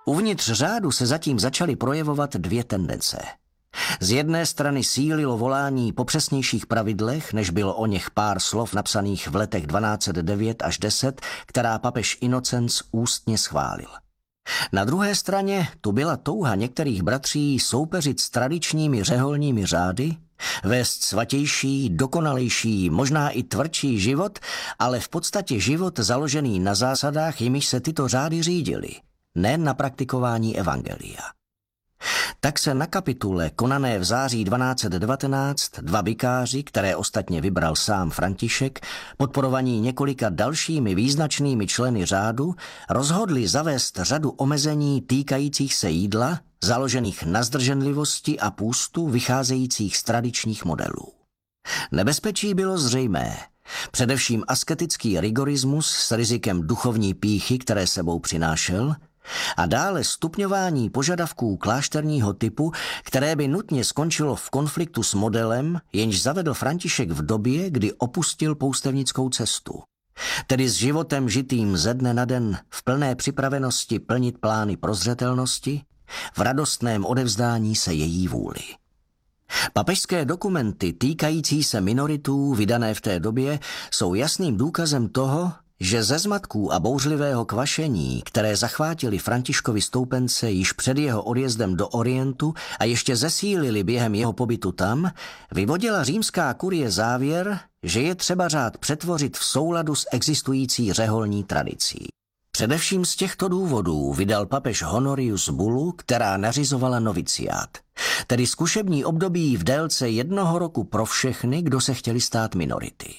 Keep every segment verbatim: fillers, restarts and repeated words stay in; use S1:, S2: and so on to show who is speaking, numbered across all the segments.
S1: Uvnitř řádu se zatím začaly projevovat dvě tendence. Z jedné strany sílilo volání po přesnějších pravidlech, než bylo o něch pár slov napsaných v letech dvanáct set devět až deset, která papež Inocenc ústně schválil. Na druhé straně tu byla touha některých bratří soupeřit s tradičními řeholními řády, vést svatější, dokonalejší, možná i tvrdší život, ale v podstatě život založený na zásadách, jimiž se tyto řády řídily, ne na praktikování evangelia. Tak se na kapitule, konané v září dvanáct set devatenáct, dva vikáři, které ostatně vybral sám František, podporovaní několika dalšími význačnými členy řádu, rozhodli zavést řadu omezení týkajících se jídla, založených na zdrženlivosti a půstu vycházejících z tradičních modelů. Nebezpečí bylo zřejmé. Především asketický rigorismus s rizikem duchovní pýchy, které sebou přinášel, a dále stupňování požadavků klášterního typu, které by nutně skončilo v konfliktu s modelem, jenž zavedl František v době, kdy opustil poustevnickou cestu. Tedy s životem žitým ze dne na den v plné připravenosti plnit plány prozřetelnosti, v radostném odevzdání se její vůli. Papežské dokumenty týkající se minoritů vydané v té době jsou jasným důkazem toho, že ze zmatků a bouřlivého kvašení, které zachvátili Františkovi stoupence již před jeho odjezdem do Orientu a ještě zesílili během jeho pobytu tam, vyvodila římská kurie závěr, že je třeba řád přetvořit v souladu s existující řeholní tradicí. Především z těchto důvodů vydal papež Honorius bulu, která nařizovala noviciát, tedy zkušební období v délce jednoho roku pro všechny, kdo se chtěli stát minority.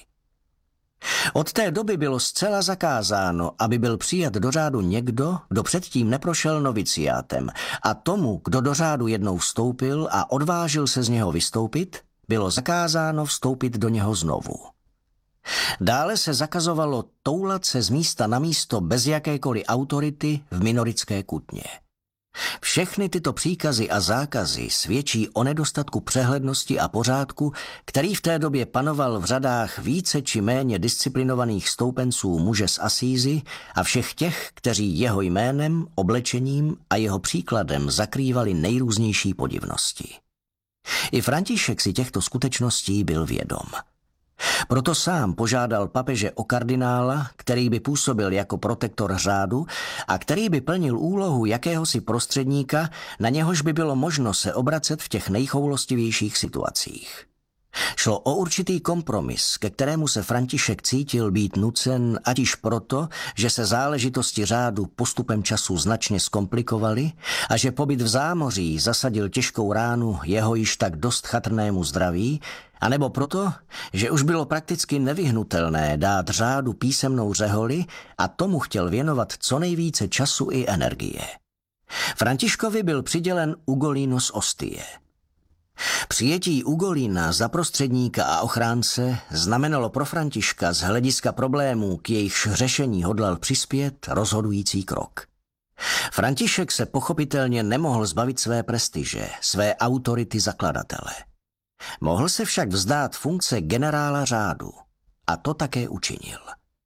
S1: Od té doby bylo zcela zakázáno, aby byl přijat do řádu někdo, kdo předtím neprošel noviciátem, a tomu, kdo do řádu jednou vstoupil a odvážil se z něho vystoupit, bylo zakázáno vstoupit do něho znovu. Dále se zakazovalo toulat se z místa na místo bez jakékoliv autority v minoritské kutně. Všechny tyto příkazy a zákazy svědčí o nedostatku přehlednosti a pořádku, který v té době panoval v řadách více či méně disciplinovaných stoupenců muže z Asízy a všech těch, kteří jeho jménem, oblečením a jeho příkladem zakrývali nejrůznější podivnosti. I František si těchto skutečností byl vědom. Proto sám požádal papeže o kardinála, který by působil jako protektor řádu a který by plnil úlohu jakéhosi prostředníka, na něhož by bylo možno se obracet v těch nejchoulostivějších situacích. Šlo o určitý kompromis, ke kterému se František cítil být nucen, ať již proto, že se záležitosti řádu postupem času značně zkomplikovaly a že pobyt v zámoří zasadil těžkou ránu jeho již tak dost chatrnému zdraví, anebo proto, že už bylo prakticky nevyhnutelné dát řádu písemnou řeholi a tomu chtěl věnovat co nejvíce času i energie. Františkovi byl přidělen Ugolino z Ostie. Přijetí Ugolína za prostředníka a ochránce znamenalo pro Františka z hlediska problémů, k jejichž řešení hodlal přispět, rozhodující krok. František se pochopitelně nemohl zbavit své prestiže, své autority zakladatele. Mohl se však vzdát funkce generála řádu a to také učinil.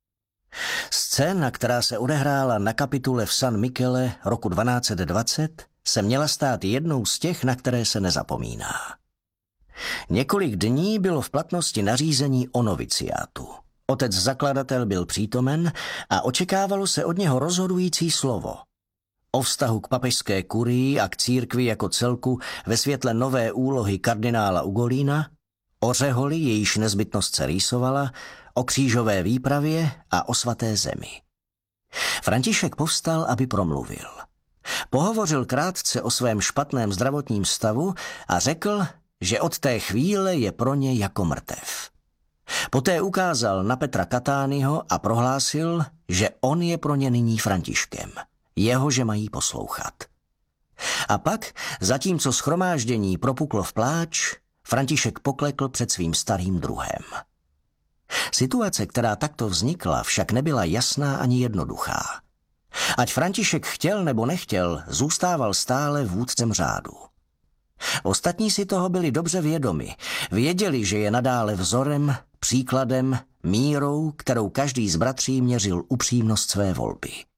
S1: Scéna, která se odehrála na kapitule v San Michele roku dvanáct set dvacet, se měla stát jednou z těch, na které se nezapomíná. Několik dní bylo v platnosti nařízení o noviciátu. Otec zakladatel byl přítomen a očekávalo se od něho rozhodující slovo. O vztahu k papežské kurii a k církvi jako celku ve světle nové úlohy kardinála Ugolína, o řeholi, jejíž nezbytnost se rýsovala, o křížové výpravě a o svaté zemi. František povstal, aby promluvil. Pohovořil krátce o svém špatném zdravotním stavu a řekl, že od té chvíle je pro ně jako mrtev. Poté ukázal na Petra Katányho a prohlásil, že on je pro ně nyní Františkem, jehože mají poslouchat. A pak, zatímco shromáždění propuklo v pláč, František poklekl před svým starým druhem. Situace, která takto vznikla, však nebyla jasná ani jednoduchá. Ať František chtěl nebo nechtěl, zůstával stále vůdcem řádu. Ostatní si toho byli dobře vědomi, věděli, že je nadále vzorem, příkladem, mírou, kterou každý z bratří měřil upřímnost své volby.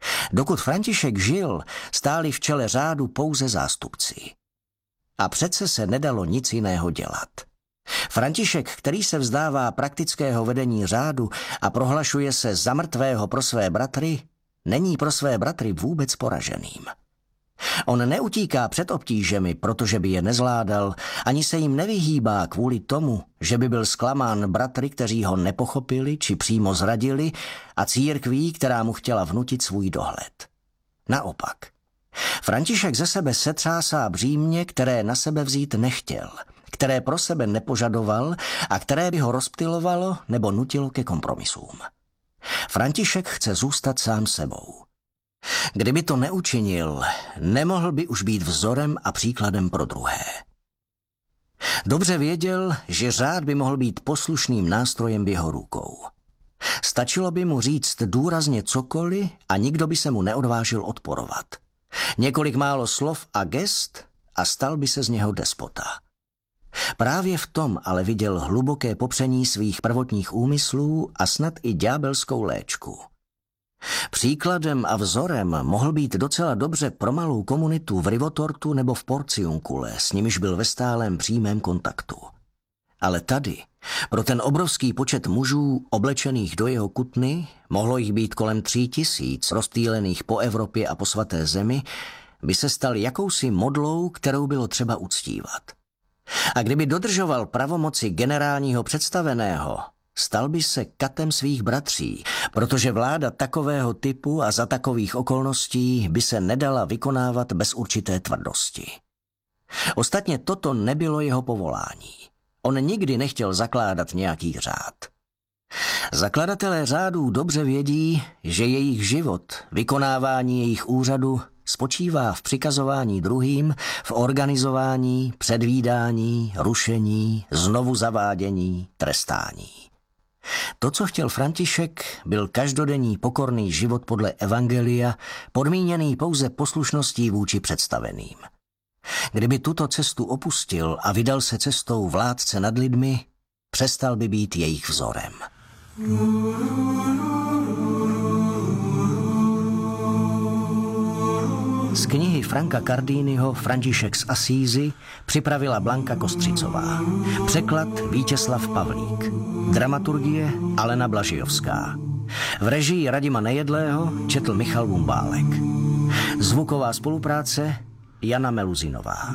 S1: Dokud František žil, stáli v čele řádu pouze zástupci. A přece se nedalo nic jiného dělat. František, který se vzdává praktického vedení řádu a prohlašuje se za mrtvého pro své bratry, není pro své bratry vůbec poraženým. On neutíká před obtížemi, protože by je nezvládal, ani se jim nevyhýbá kvůli tomu, že by byl zklamán bratry, kteří ho nepochopili či přímo zradili, a církví, která mu chtěla vnutit svůj dohled. Naopak. František ze sebe setřásá břímě, které na sebe vzít nechtěl, které pro sebe nepožadoval a které by ho rozptylovalo nebo nutilo ke kompromisům. František chce zůstat sám sebou. Kdyby to neučinil, nemohl by už být vzorem a příkladem pro druhé. Dobře věděl, že řád by mohl být poslušným nástrojem v jeho rukou. Stačilo by mu říct důrazně cokoliv a nikdo by se mu neodvážil odporovat. Několik málo slov a gest a stal by se z něho despota. Právě v tom ale viděl hluboké popření svých prvotních úmyslů a snad i ďábelskou léčku. Příkladem a vzorem mohl být docela dobře pro malou komunitu v Rivotortu nebo v Porciuncule, s nimiž byl ve stálém přímém kontaktu. Ale tady, pro ten obrovský počet mužů oblečených do jeho kutny, mohlo jich být kolem tří tisíc, rozptýlených po Evropě a po svaté zemi, by se stal jakousi modlou, kterou bylo třeba uctívat. A kdyby dodržoval pravomoci generálního představeného, stal by se katem svých bratří, protože vláda takového typu a za takových okolností by se nedala vykonávat bez určité tvrdosti. Ostatně toto nebylo jeho povolání. On nikdy nechtěl zakládat nějaký řád. Zakladatelé řádů dobře vědí, že jejich život, vykonávání jejich úřadu spočívá v přikazování druhým, v organizování, předvídání, rušení, znovu zavádění, trestání. To, co chtěl František, byl každodenní pokorný život podle evangelia, podmíněný pouze poslušností vůči představeným. Kdyby tuto cestu opustil a vydal se cestou vládce nad lidmi, přestal by být jejich vzorem. Z knihy Franka Cardiniho František z Asízy připravila Blanka Kostřicová. Překlad Vítězslav Pavlík. Dramaturgie Alena Blažijovská. V režii Radima Nejedlého četl Michal Vumbálek. Zvuková spolupráce Jana Meluzinová.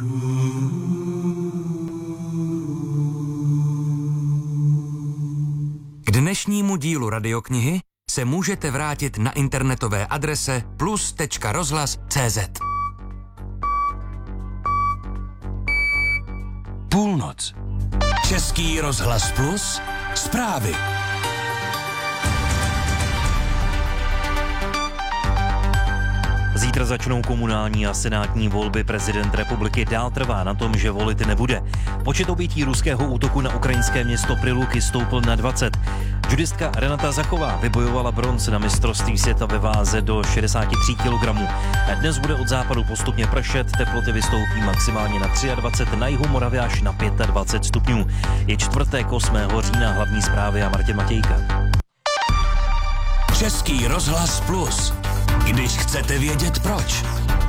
S2: K dnešnímu dílu radioknihy se můžete vrátit na internetové adrese plus tečka rozhlas tečka cé zet. Půlnoc. Český rozhlas Plus. Zprávy.
S3: Zítra začnou komunální a senátní volby. Prezident republiky dál trvá na tom, že volit nebude. Počet obětí ruského útoku na ukrajinské město Priluky stoupl na dvacet. Judistka Renata Zachová vybojovala bronz na mistrovství světa ve váze do šedesát tři kilogramů. Dnes bude od západu postupně pršet, teploty vystoupí maximálně na dvacet tři, na jihu Moravy až na dvacet pět stupňů. Je čtvrtek osmého října, hlavní zprávy a Martin Matějka.
S2: Český rozhlas Plus. Když chcete vědět proč.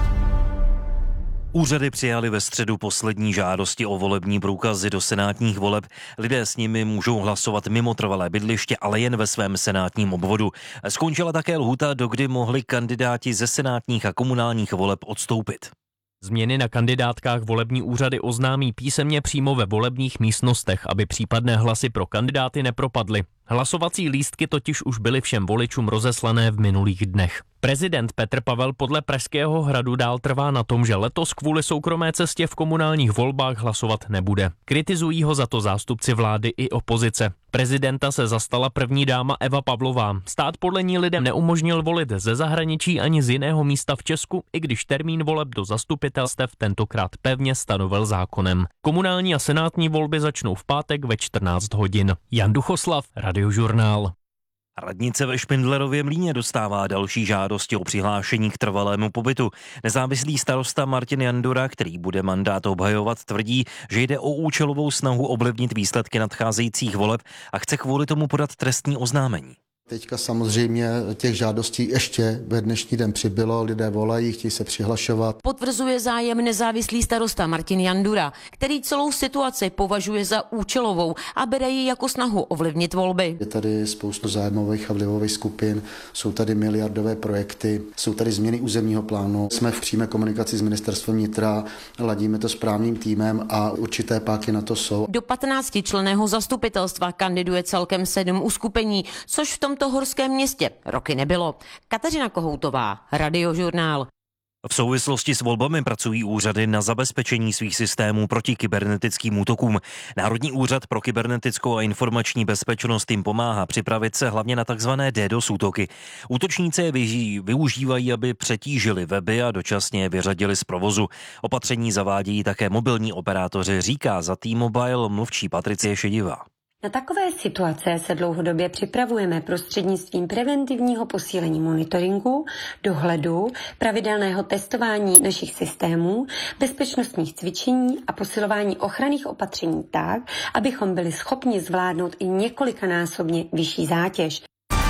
S3: Úřady přijali ve středu poslední žádosti o volební průkazy do senátních voleb. Lidé s nimi můžou hlasovat mimo trvalé bydliště, ale jen ve svém senátním obvodu. Skončila také lhůta, dokdy mohli kandidáti ze senátních a komunálních voleb odstoupit.
S4: Změny na kandidátkách volební úřady oznámí písemně přímo ve volebních místnostech, aby případné hlasy pro kandidáty nepropadly. Hlasovací lístky totiž už byly všem voličům rozeslané v minulých dnech. Prezident Petr Pavel podle Pražského hradu dál trvá na tom, že letos kvůli soukromé cestě v komunálních volbách hlasovat nebude. Kritizují ho za to zástupci vlády i opozice. Prezidenta se zastala první dáma Eva Pavlová. Stát podle ní lidem neumožnil volit ze zahraničí ani z jiného místa v Česku, i když termín voleb do zastupitelstev tentokrát pevně stanovil zákonem. Komunální a senátní volby začnou v pátek ve čtrnáct hodin. Jan Duchoslav, Radiožurnál.
S3: Radnice ve Špindlerově Mlýně dostává další žádosti o přihlášení k trvalému pobytu. Nezávislý starosta Martin Jandura, který bude mandát obhajovat, tvrdí, že jde o účelovou snahu ovlivnit výsledky nadcházejících voleb a chce kvůli tomu podat trestní oznámení.
S5: Teďka samozřejmě těch žádostí ještě ve dnešní den přibylo, lidé volají, chtějí se přihlašovat.
S6: Potvrzuje zájem nezávislý starosta Martin Jandura, který celou situaci považuje za účelovou a bere ji jako snahu ovlivnit volby.
S5: Je tady spoustu zájmových a vlivových skupin, jsou tady miliardové projekty, jsou tady změny územního plánu. Jsme v přímé komunikaci s ministerstvem vnitra, ladíme to s právním týmem a určité páky na to jsou.
S6: Do patnáctičlenného zastupitelstva kandiduje celkem sedm uskupení, což v tomto horském městě roky nebylo. Kateřina Kohoutová, Radiožurnál.
S3: V souvislosti s volbami pracují úřady na zabezpečení svých systémů proti kybernetickým útokům. Národní úřad pro kybernetickou a informační bezpečnost jim pomáhá připravit se hlavně na takzvané DDoS útoky. Útočníci je využívají, aby přetížili weby a dočasně je vyřadili z provozu. Opatření zavádějí také mobilní operátoři, říká za T-Mobile mluvčí Patricie Šedivá.
S7: Na takové situace se dlouhodobě připravujeme prostřednictvím preventivního posílení monitoringu, dohledu, pravidelného testování našich systémů, bezpečnostních cvičení a posilování ochranných opatření tak, abychom byli schopni zvládnout i několikanásobně vyšší zátěž.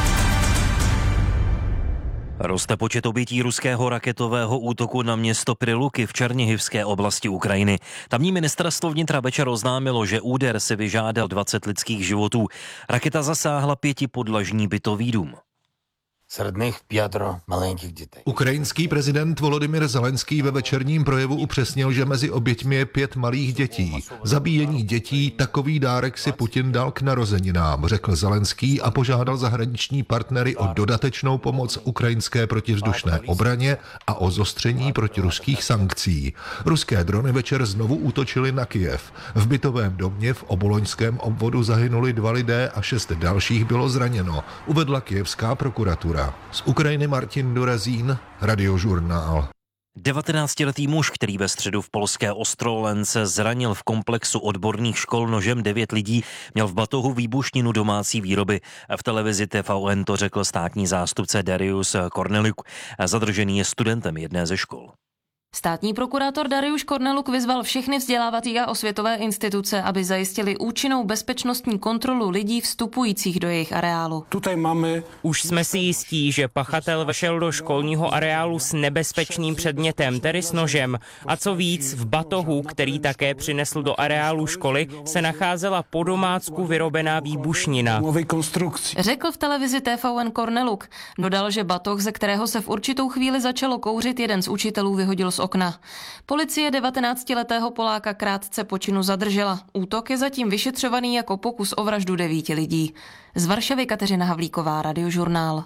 S3: Roste počet obětí ruského raketového útoku na město Priluky v Černichivské oblasti Ukrajiny. Tamní ministerstvo vnitra večer oznámilo, že úder si vyžádal dvacet lidských životů. Raketa zasáhla pětipodlažní bytový dům.
S8: Серед них п'ятеро маленьких дітей.
S9: Ukrajinský prezident Volodymyr Zelenský ve večerním projevu upřesnil, že mezi oběťmi je pět malých dětí. Zabíjení dětí, takový dárek si Putin dal k narozeninám, řekl Zelenský a požádal zahraniční partnery o dodatečnou pomoc ukrajinské protivzdušné obraně a o zostření protiruských sankcí. Ruské drony večer znovu útočily na Kyjev. V bytovém domě v oboloňském obvodu zahynuli dva lidé a šest dalších bylo zraněno, uvedla kyjevská prokuratura. Z Ukrajiny Martin Durazín, Radiožurnál.
S3: devatenáctiletý muž, který ve středu v polské Ostrolence zranil v komplexu odborných škol nožem devět lidí, měl v batohu výbušninu domácí výroby. V televizi T V N to řekl státní zástupce Darius Korneluk. Zadržený je studentem jedné ze škol.
S10: Státní prokurátor Darius Korneluk vyzval všechny vzdělávací a osvětové instituce, aby zajistili účinnou bezpečnostní kontrolu lidí vstupujících do jejich areálu.
S11: Tutaj máme...
S12: Už jsme si jistí, že pachatel vešel do školního areálu s nebezpečným předmětem, tedy s nožem. A co víc, v batohu, který také přinesl do areálu školy, se nacházela po domácku vyrobená výbušnina.
S10: Řekl v televizi T V N Korneluk. Dodal, že batoh, ze kterého se v určitou chvíli začalo kouřit, jeden z učitelů vyhodil z okna. Policie devatenáctiletého Poláka krátce po činu zadržela. Útok je zatím vyšetřovaný jako pokus o vraždu devíti lidí. Z Varšavy Kateřina Havlíková, Radiožurnál.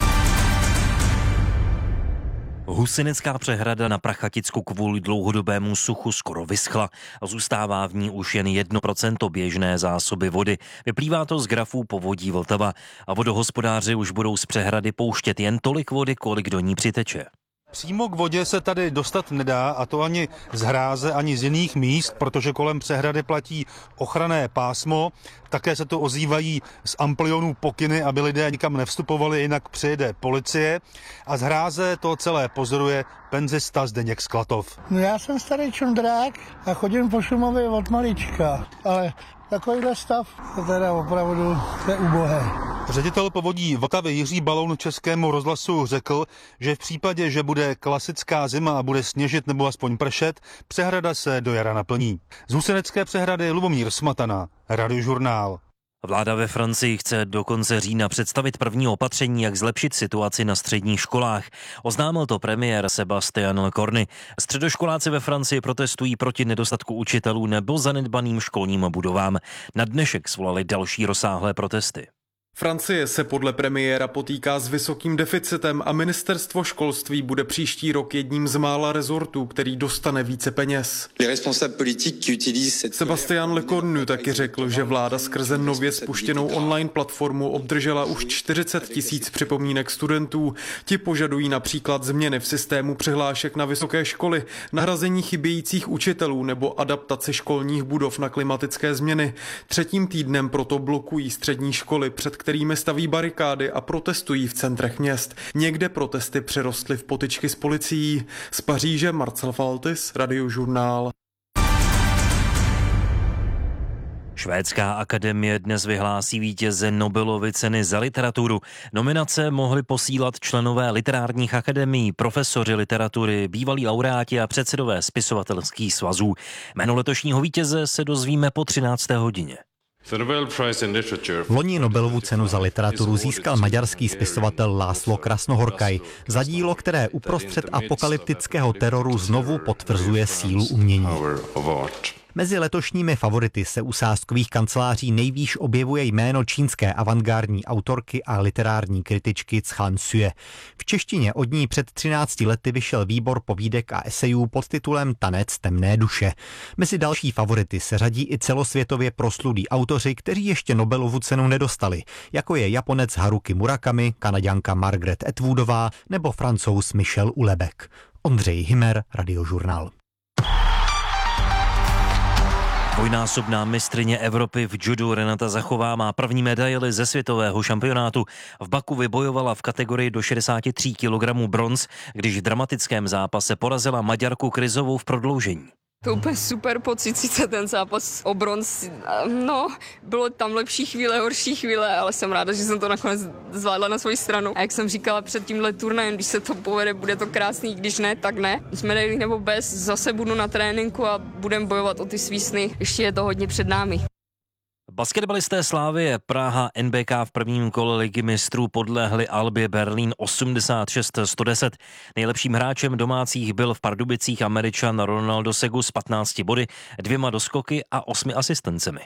S3: Husinecká přehrada na Prachaticku kvůli dlouhodobému suchu skoro vyschla a zůstává v ní už jen jedno procento běžné zásoby vody. Vyplývá to z grafů povodí Vltava a vodohospodáři už budou z přehrady pouštět jen tolik vody, kolik do ní přiteče.
S13: Přímo k vodě se tady dostat nedá, a to ani z hráze, ani z jiných míst, protože kolem přehrady platí ochranné pásmo. Také se to ozývají z amplionů pokyny, aby lidé nikam nevstupovali, jinak přijede policie. A z hráze to celé pozoruje penzista Zdeněk Sklatov.
S14: No já jsem starý čundrák a chodím po Šumavě od malička, ale takovýhle stav to teda opravdu je ubohé.
S13: Ředitel povodí Vltavy Jiří Baloun Českému rozhlasu řekl, že v případě, že bude klasická zima a bude sněžit nebo aspoň pršet, přehrada se do jara naplní. Z Husinecké přehrady Lubomír Smatana, Radiožurnál.
S3: Vláda ve Francii chce do konce října představit první opatření, jak zlepšit situaci na středních školách. Oznámil to premiér Sébastien Lecornu. Středoškoláci ve Francii protestují proti nedostatku učitelů nebo zanedbaným školním budovám. Na dnešek svolali další rozsáhlé protesty.
S15: Francie se podle premiéra potýká s vysokým deficitem a ministerstvo školství bude příští rok jedním z mála rezortů, který dostane více peněz. Sébastien Lecornu taky řekl, že vláda skrze nově spuštěnou online platformu obdržela už čtyřicet tisíc připomínek studentů. Ti požadují například změny v systému přihlášek na vysoké školy, nahrazení chybějících učitelů nebo adaptaci školních budov na klimatické změny. Třetím týdnem proto blokují střední školy, před kterými staví barikády a protestují v centrech měst. Někde protesty přerostly v potyčky s policií. Z Paříže Marcel Faltis, Radiožurnál.
S3: Švédská akademie dnes vyhlásí vítěze Nobelovy ceny za literaturu. Nominace mohli posílat členové literárních akademií, profesoři literatury, bývalí laureáti a předsedové spisovatelských svazů. Jméno letošního vítěze se dozvíme po třinácté hodině.
S11: Loni Nobelovu cenu za literaturu získal maďarský spisovatel László Krasnohorkaj za dílo, které uprostřed apokalyptického teroru znovu potvrzuje sílu umění. Mezi letošními favority se u sázkových kanceláří nejvýš objevuje jméno čínské avantgardní autorky a literární kritičky Chan Sue. V češtině od ní před třinácti lety vyšel výbor povídek a esejů pod titulem Tanec temné duše. Mezi další favority se řadí i celosvětově proslulí autoři, kteří ještě Nobelovu cenu nedostali, jako je Japonec Haruki Murakami, Kanaďanka Margaret Atwoodová nebo Francouz Michel Houellebecq. Ondřej Himer, Radiožurnál.
S3: Dvojnásobná mistryně Evropy v judu Renata Zachová má první medaili ze světového šampionátu. V Baku vybojovala v kategorii do šedesáti tří kilogramů bronz, když v dramatickém zápase porazila Maďarku Kryzovou v prodloužení.
S16: To úplně super pocit, sice ten zápas o bronz, no, bylo tam lepší chvíle, horší chvíle, ale jsem ráda, že jsem to nakonec zvládla na svoji stranu. A jak jsem říkala před tímhle turnajem, když se to povede, bude to krásný, když ne, tak ne. S medailí nebo bez, zase budu na tréninku a budem bojovat o ty svý sny, ještě je to hodně před námi.
S3: Basketbalisté Slavie Praha N B K v prvním kole ligy mistrů podlehli Albě Berlín osmdesát šest sto deset. Nejlepším hráčem domácích byl v Pardubicích Američan Ronaldo Segu s patnácti body, dvěma doskoky a osmi asistencemi.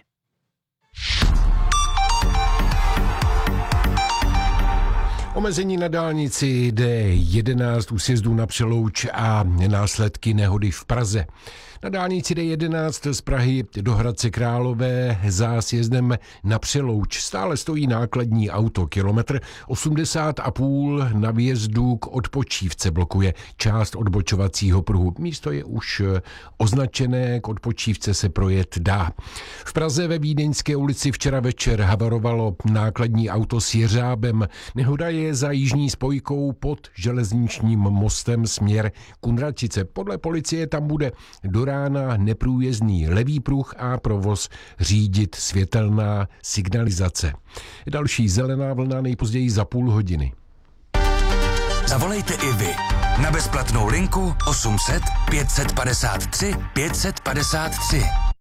S17: Omezení na dálnici D jedenáct u sjezdů na Přelouč a následky nehody v Praze. Na dálnici D jedenáct z Prahy do Hradce Králové za sjezdem na Přelouč stále stojí nákladní auto. Kilometr osmdesát a půl na vjezdu k Odpočívce blokuje část odbočovacího pruhu. Místo je už označené, k Odpočívce se projet dá. V Praze ve Vídeňské ulici včera večer havarovalo nákladní auto s jeřábem. Nehoda je za jižní spojkou pod železničním mostem směr Kunratice. Podle policie tam bude do rána neprůjezdný levý pruh a provoz řídit světelná signalizace. Další zelená vlna nejpozději za půl hodiny.
S2: Zavolejte i vy na bezplatnou linku osm set pět set padesát tři pět set padesát tři.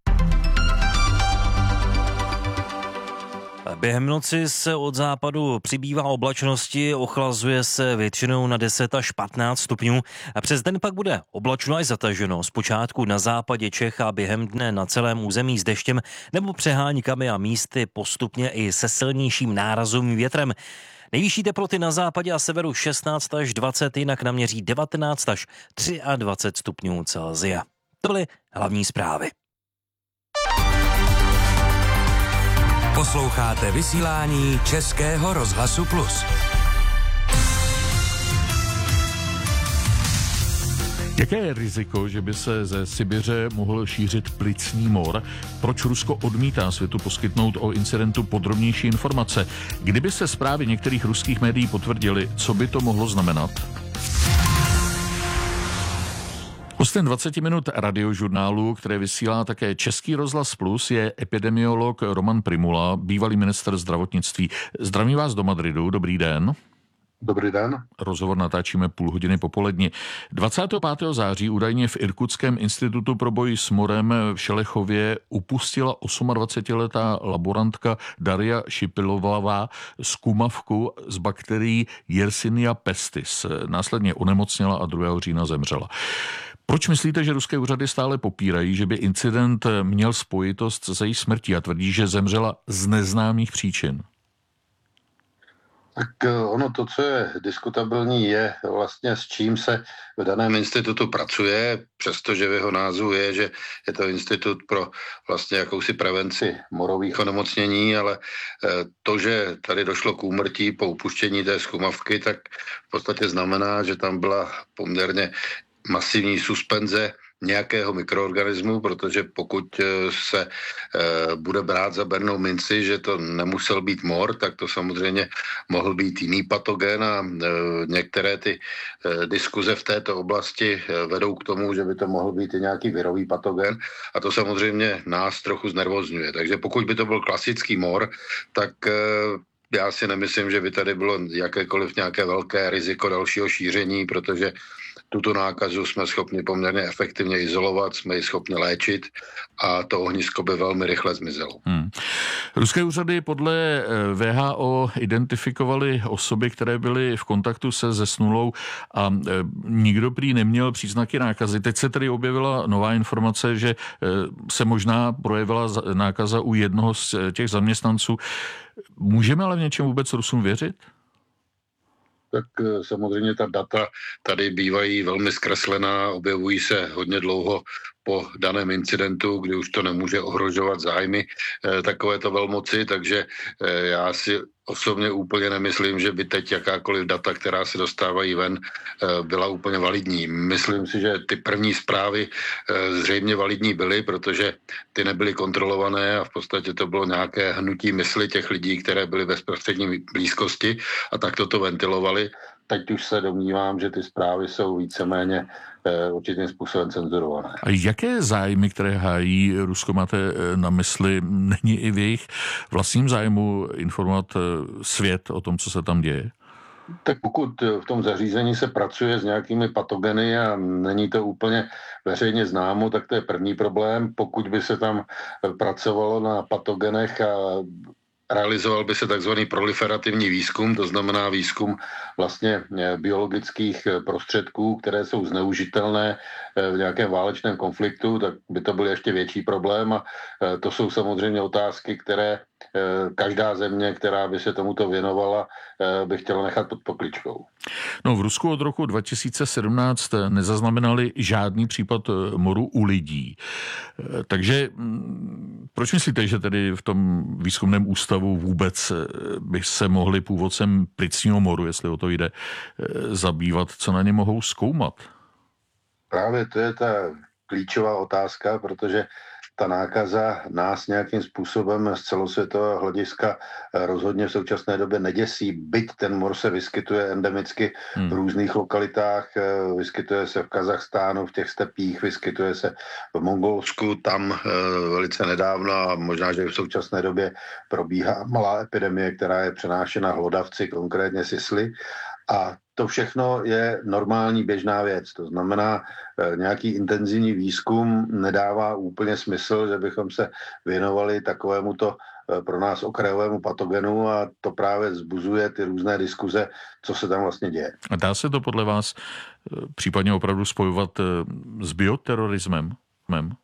S3: Během noci se od západu přibývá oblačnosti, ochlazuje se většinou na deset až patnáct stupňů a přes den pak bude oblačno až zataženo. Zpočátku na západě Čech a během dne na celém území s deštěm nebo přeháňkami a místy postupně i se silnějším nárazovým větrem. Nejvyšší teploty na západě a severu šestnáct až dvacet, jinak naměří devatenáct až dvacet tři stupňů Celsia. To byly hlavní zprávy.
S2: Posloucháte vysílání Českého rozhlasu Plus.
S18: Jaké je riziko, že by se ze Sibiře mohl šířit plicní mor? Proč Rusko odmítá světu poskytnout o incidentu podrobnější informace? Kdyby se zprávy některých ruských médií potvrdily, co by to mohlo znamenat? Hostem dvacet minut radiožurnálu, které vysílá také Český rozhlas Plus, je epidemiolog Roman Prymula, bývalý ministr zdravotnictví. Zdravím vás do Madridu, dobrý den.
S19: Dobrý den.
S18: Rozhovor natáčíme půl hodiny popolední. dvacátého pátého září údajně v Irkutském institutu pro boj s morem v Šelechově upustila dvacetiosmiletá laborantka Daria Šipilová zkumavku z bakterií Yersinia pestis. Následně onemocněla a druhého října zemřela. Proč myslíte, že ruské úřady stále popírají, že by incident měl spojitost se její smrtí a tvrdí, že zemřela z neznámých příčin?
S19: Tak ono to, co je diskutabilní, je vlastně s čím se v daném institutu pracuje, přestože v jeho názvu je, že je to institut pro vlastně jakousi prevenci morových onemocnění, ale to, že tady došlo k úmrtí po upuštění té zkumavky, tak v podstatě znamená, že tam byla poměrně masivní suspenze nějakého mikroorganismu, protože pokud se bude brát za bernou minci, že to nemusel být mor, tak to samozřejmě mohl být jiný patogen a některé ty diskuze v této oblasti vedou k tomu, že by to mohl být i nějaký virový patogen a to samozřejmě nás trochu znervozňuje. Takže pokud by to byl klasický mor, tak já si nemyslím, že by tady bylo jakékoliv nějaké velké riziko dalšího šíření, protože tuto nákazu jsme schopni poměrně efektivně izolovat, jsme ji schopni léčit a to ohnisko by velmi rychle zmizelo.
S18: Hmm. Ruské úřady podle V H O identifikovaly osoby, které byly v kontaktu se zesnulou a nikdo prý neměl příznaky nákazy. Teď se tedy objevila nová informace, že se možná projevila nákaza u jednoho z těch zaměstnanců. Můžeme ale v něčem vůbec Rusům věřit?
S19: Tak samozřejmě ta data tady bývají velmi zkreslená, objevují se hodně dlouho po daném incidentu, kdy už to nemůže ohrožovat zájmy takovéto velmoci, takže já si osobně úplně nemyslím, že by teď jakákoliv data, která se dostávají ven, byla úplně validní. Myslím si, že ty první zprávy zřejmě validní byly, protože ty nebyly kontrolované a v podstatě to bylo nějaké hnutí mysli těch lidí, které byly v bezprostřední blízkosti a tak toto ventilovali. Teď už se domnívám, že ty zprávy jsou víceméně určitým způsobem cenzurované.
S18: A jaké zájmy, které hájí Rusko, máte na mysli? Není i v jejich vlastním zájmu informovat svět o tom, co se tam děje?
S19: Tak pokud v tom zařízení se pracuje s nějakými patogeny a není to úplně veřejně známo, tak to je první problém. Pokud by se tam pracovalo na patogenech a realizoval by se takzvaný proliferativní výzkum, to znamená výzkum vlastně biologických prostředků, které jsou zneužitelné v nějakém válečném konfliktu, tak by to byl ještě větší problém a to jsou samozřejmě otázky, které každá země, která by se tomuto věnovala, by chtěla nechat pod pokličkou.
S18: No, v Rusku od roku dva tisíce sedmnáct nezaznamenali žádný případ moru u lidí. Takže proč myslíte, že tedy v tom výzkumném ústavu vůbec by se mohli původcem plicního moru, jestli o to jde, zabývat, co na ně mohou zkoumat?
S19: Právě to je ta klíčová otázka, protože ta nákaza nás nějakým způsobem z celosvětového hlediska rozhodně v současné době neděsí, byť ten mor se vyskytuje endemicky hmm. v různých lokalitách, vyskytuje se v Kazachstánu, v těch stepích, vyskytuje se v Mongolsku, tam velice nedávno a možná, že v současné době probíhá malá epidemie, která je přenášena hlodavci, konkrétně sisly. A to všechno je normální běžná věc. To znamená, nějaký intenzivní výzkum nedává úplně smysl, že bychom se věnovali takovémuto pro nás okrajovému patogenu a to právě vzbuzuje ty různé diskuze, co se tam vlastně děje.
S18: A dá se to podle vás případně opravdu spojovat s bioterorismem?